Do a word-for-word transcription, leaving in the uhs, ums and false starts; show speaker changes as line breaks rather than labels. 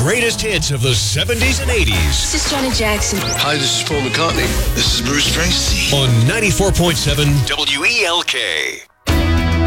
greatest hits of the seventies and eighties.
This is Janet Jackson.
Hi, this is Paul McCartney.
This is Bruce Springsteen.
On ninety-four point seven W E L K.